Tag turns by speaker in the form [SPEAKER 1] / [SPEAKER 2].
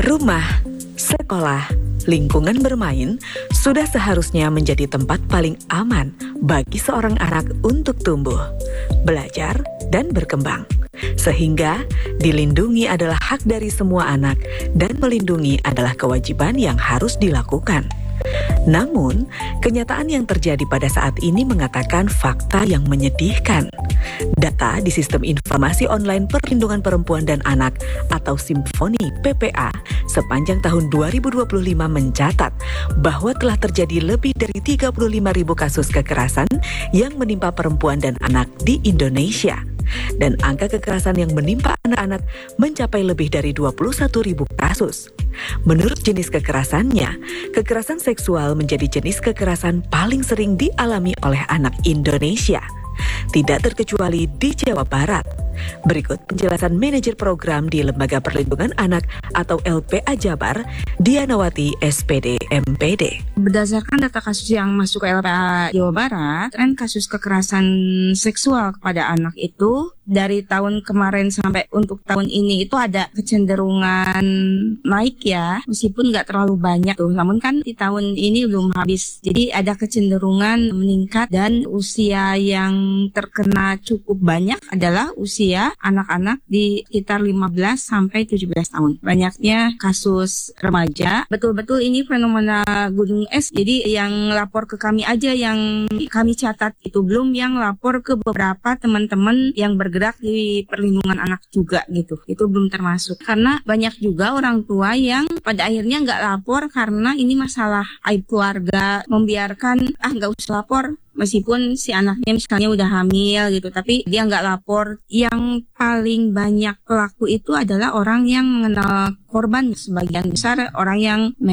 [SPEAKER 1] Rumah, sekolah, lingkungan bermain sudah seharusnya menjadi tempat paling aman bagi seorang anak untuk tumbuh, belajar, dan berkembang. Sehingga dilindungi adalah hak dari semua anak dan melindungi adalah kewajiban yang harus dilakukan. Namun, kenyataan yang terjadi pada saat ini mengatakan fakta yang menyedihkan. Data di Sistem Informasi Online Perlindungan Perempuan dan Anak atau Simfoni PPA sepanjang tahun 2025 mencatat bahwa telah terjadi lebih dari 35.000 kasus kekerasan yang menimpa perempuan dan anak di Indonesia. Dan angka kekerasan yang menimpa anak-anak mencapai lebih dari 21.000 kasus. Menurut jenis kekerasannya, kekerasan seksual menjadi jenis kekerasan paling sering dialami oleh anak Indonesia. Tidak terkecuali di Jawa Barat. Berikut penjelasan manajer program di Lembaga Perlindungan Anak atau LPA Jabar, Dianawati SPD MPD.
[SPEAKER 2] Berdasarkan data kasus yang masuk ke LPA Jawa Barat, tren kasus kekerasan seksual kepada anak itu dari tahun kemarin sampai untuk tahun ini itu ada kecenderungan naik ya, meskipun nggak terlalu banyak tuh. Namun kan di tahun ini belum habis, jadi ada kecenderungan meningkat dan usia yang terkena cukup banyak adalah usia anak-anak di sekitar 15 sampai 17 tahun. Banyaknya kasus remaja. Betul-betul ini fenomena gunung es. Jadi yang lapor ke kami aja yang kami catat itu, belum yang lapor ke beberapa teman-teman yang bergerak di perlindungan anak juga gitu. Itu belum termasuk. Karena banyak juga orang tua yang pada akhirnya nggak lapor karena ini masalah aib keluarga, membiarkan nggak usah lapor. Meskipun si anaknya misalnya udah hamil gitu, tapi dia nggak lapor. Yang paling banyak pelaku itu adalah orang yang mengenal korban. Sebagian besar orang yang